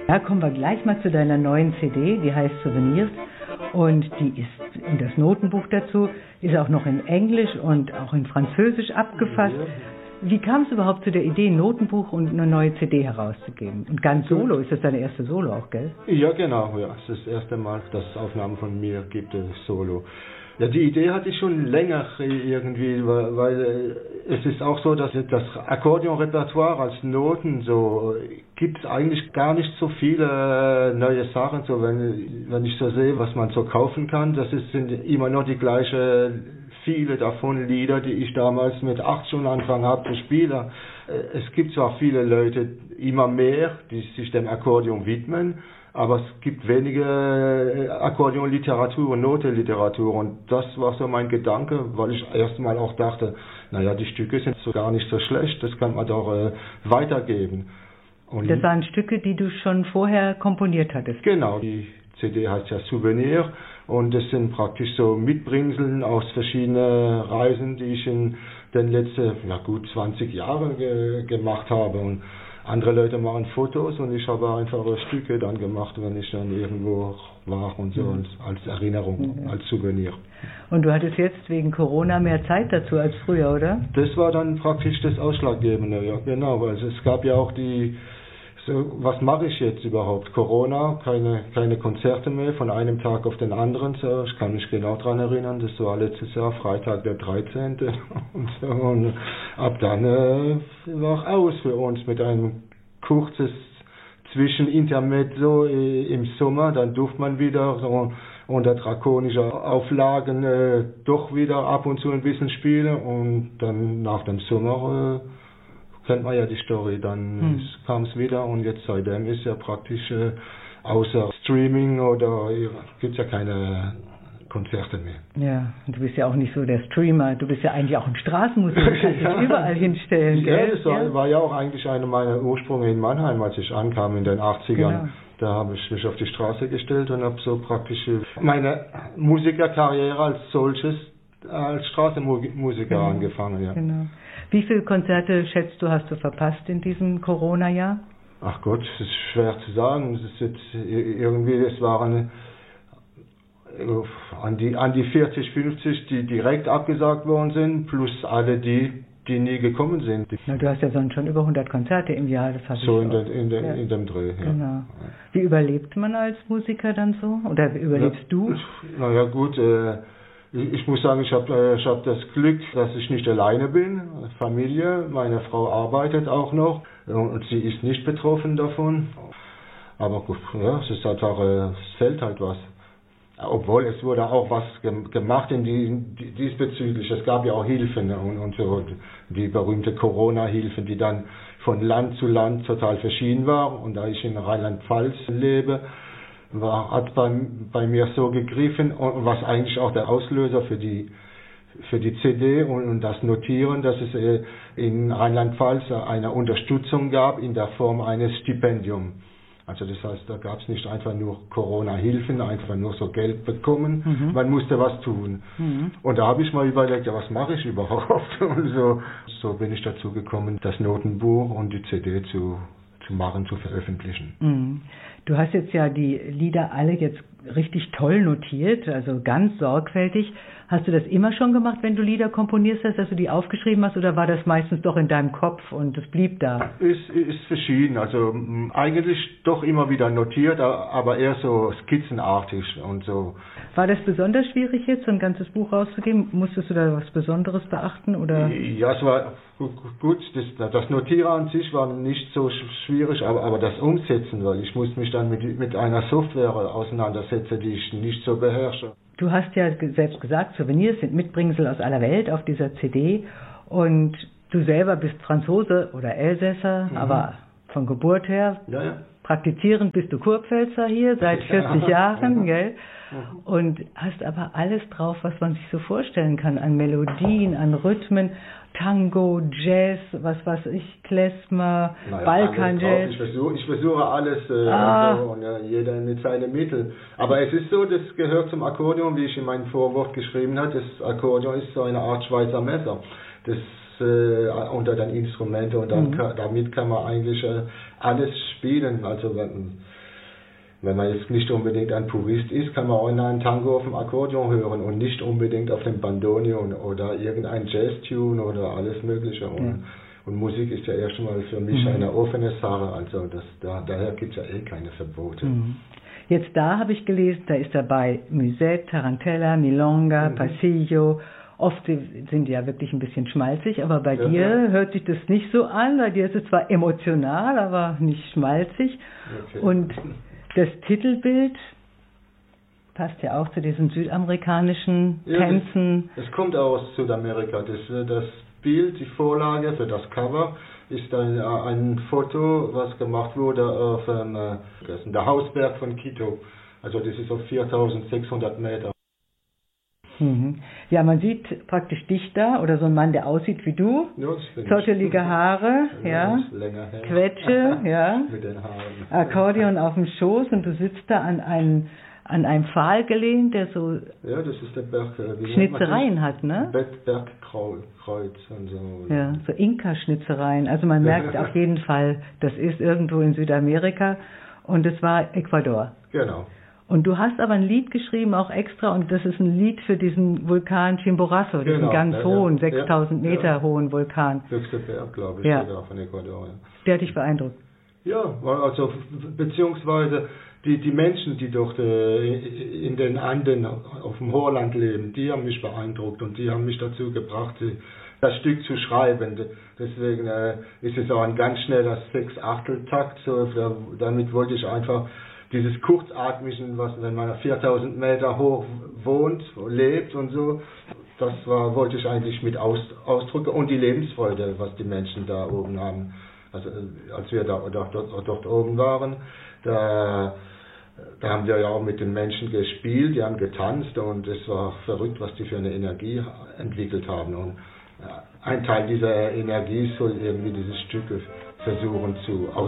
Ja, kommen wir gleich mal zu deiner neuen CD, die heißt Souvenirs und die ist in das Notenbuch dazu, ist auch noch in Englisch und auch in Französisch abgefasst. Wie kam es überhaupt zu der Idee, ein Notenbuch und eine neue CD herauszugeben? Und ganz solo, ist das deine erste Solo auch, gell? Ja, genau, ja. Es ist das erste Mal, dass es Aufnahmen von mir gibt, Solo. Ja, die Idee hatte ich schon länger irgendwie, weil es ist auch so, dass das Akkordeonrepertoire als Noten so gibt es eigentlich gar nicht so viele neue Sachen. So wenn ich so sehe, was man so kaufen kann, sind immer noch die gleichen, viele davon Lieder, die ich damals mit 8 schon angefangen habe zu spielen. Es gibt zwar viele Leute, immer mehr, die sich dem Akkordeon widmen, aber es gibt wenige Akkordeonliteratur und Notenliteratur und das war so mein Gedanke, weil ich erstmal auch dachte, naja, die Stücke sind so gar nicht so schlecht, das kann man doch weitergeben. Und das waren Stücke, die du schon vorher komponiert hattest? Genau, die CD heißt ja Souvenir und das sind praktisch so Mitbringseln aus verschiedenen Reisen, die ich in den letzten gut 20 Jahren gemacht habe. Und andere Leute machen Fotos und ich habe einfach Stücke dann gemacht, wenn ich dann irgendwo war und so, und als Erinnerung, als Souvenir. Und du hattest jetzt wegen Corona mehr Zeit dazu als früher, oder? Das war dann praktisch das Ausschlaggebende, ja, genau. Also es gab ja auch was mache ich jetzt überhaupt? Corona, keine Konzerte mehr von einem Tag auf den anderen. So, ich kann mich genau daran erinnern, das war letztes Jahr Freitag der 13. und so. Und ab dann war aus für uns mit einem kurzes Zwischenintermezzo im Sommer. Dann durfte man wieder so unter drakonischen Auflagen doch wieder ab und zu ein bisschen spielen und dann nach dem Sommer kennt man ja die Story, dann kam es wieder und jetzt seitdem ist ja praktisch außer Streaming oder gibt es ja keine Konzerte mehr. Ja, und du bist ja auch nicht so der Streamer, du bist ja eigentlich auch ein Straßenmusiker, du kannst dich überall hinstellen, ja, gell? Das war ja auch eigentlich einer meiner Ursprünge in Mannheim, als ich ankam in den 80ern. Genau. Da habe ich mich auf die Straße gestellt und habe so praktisch meine Musikerkarriere als solches als Straßenmusiker angefangen, ja. Genau. Wie viele Konzerte, schätzt du, hast du verpasst in diesem Corona-Jahr? Ach Gott, das ist schwer zu sagen. Das ist jetzt irgendwie, das waren an die 40, 50, die direkt abgesagt worden sind, plus alle die nie gekommen sind. Na, du hast ja schon über 100 Konzerte im Jahr, das hast so in dem Dreh, ja. Genau. Wie überlebt man als Musiker dann so? Oder überlebst du? Naja gut, ich muss sagen, ich hab das Glück, dass ich nicht alleine bin. Familie, meine Frau arbeitet auch noch und sie ist nicht betroffen davon. Aber gut, ja, es ist einfach, es fällt halt was. Obwohl es wurde auch was gemacht diesbezüglich. Es gab ja auch Hilfen und so, die berühmte Corona-Hilfen, die dann von Land zu Land total verschieden waren. Und da ich in Rheinland-Pfalz lebe, hat bei mir so gegriffen, und was eigentlich auch der Auslöser für die CD und das Notieren, dass es in Rheinland-Pfalz eine Unterstützung gab in der Form eines Stipendiums. Also das heißt, da gab es nicht einfach nur Corona-Hilfen, einfach nur so Geld bekommen, man musste was tun. Und da habe ich mal überlegt, ja, was mache ich überhaupt? Und so bin ich dazu gekommen, das Notenbuch und die CD zu machen, zu veröffentlichen. Du hast jetzt ja die Lieder alle jetzt richtig toll notiert, also ganz sorgfältig. Hast du das immer schon gemacht, wenn du Lieder komponierst hast, dass du die aufgeschrieben hast, oder war das meistens doch in deinem Kopf und es blieb da? Ist verschieden, also eigentlich doch immer wieder notiert, aber eher so skizzenartig und so. War das besonders schwierig jetzt, so ein ganzes Buch rauszugeben? Musstest du da was Besonderes beachten, oder? Ja, es war gut, das Notieren an sich war nicht so schwierig, aber das Umsetzen, weil ich musste mich dann mit einer Software auseinandersetzen, die ich nicht so beherrsche. Du hast ja selbst gesagt, Souvenirs sind Mitbringsel aus aller Welt auf dieser CD und du selber bist Franzose oder Elsässer, aber von Geburt her. Ja. Praktizierend bist du Kurpfälzer hier seit 40 Jahren, gell? Und hast aber alles drauf, was man sich so vorstellen kann, an Melodien, an Rhythmen, Tango, Jazz, was weiß ich, Klezmer, Balkan-Jazz. Ich versuche alles und jeder mit seinen Mitteln. Aber es ist so, das gehört zum Akkordeon, wie ich in meinem Vorwort geschrieben habe. Das Akkordeon ist so eine Art Schweizer Messer. Das unter den Instrumenten und dann damit kann man eigentlich alles spielen. Also Wenn man jetzt nicht unbedingt ein Purist ist, kann man auch einen Tango auf dem Akkordeon hören und nicht unbedingt auf dem Bandoneon oder irgendein Jazz-Tune oder alles Mögliche. Und Musik ist ja erst einmal für mich eine offene Sache, also daher gibt es ja keine Verbote. Jetzt da habe ich gelesen, da ist dabei Musette, Tarantella, Milonga, Passillo. Oft sind die ja wirklich ein bisschen schmalzig, aber bei dir hört sich das nicht so an. Bei dir ist es zwar emotional, aber nicht schmalzig. Okay. Und das Titelbild passt ja auch zu diesen südamerikanischen Tänzen. Es kommt aus Südamerika. Das Bild, die Vorlage für das Cover, ist ein Foto, was gemacht wurde auf der Hausberg von Quito. Also das ist auf 4600 Meter. Ja, man sieht praktisch dich da oder so ein Mann, der aussieht wie du. Zottelige Haare, Quetsche, mit den Haaren. Akkordeon auf dem Schoß und du sitzt da an einem Pfahl gelehnt, der so das ist der Berg, Schnitzereien hat, ne? Bergkreuz und so. Ja, so Inka-Schnitzereien. Also man merkt auf jeden Fall, das ist irgendwo in Südamerika und es war Ecuador. Genau. Und du hast aber ein Lied geschrieben, auch extra, und das ist ein Lied für diesen Vulkan Chimborazo, diesen ganz hohen, 6000 Meter hohen Vulkan. Höchster Berg, glaube ich, von Ecuador. Der hat dich beeindruckt? Ja, also beziehungsweise die Menschen, die dort in den Anden auf dem Hochland leben, die haben mich beeindruckt und die haben mich dazu gebracht, das Stück zu schreiben. Deswegen ist es auch ein ganz schneller 6/8-Takt, so, damit wollte ich einfach dieses Kurzatmigen, was, wenn man 4000 Meter hoch wohnt, lebt und so, wollte ich eigentlich mit ausdrücken und die Lebensfreude, was die Menschen da oben haben. Also als wir dort oben waren, da haben wir ja auch mit den Menschen gespielt, die haben getanzt und es war verrückt, was die für eine Energie entwickelt haben. Und ein Teil dieser Energie soll irgendwie diese Stücke versuchen zu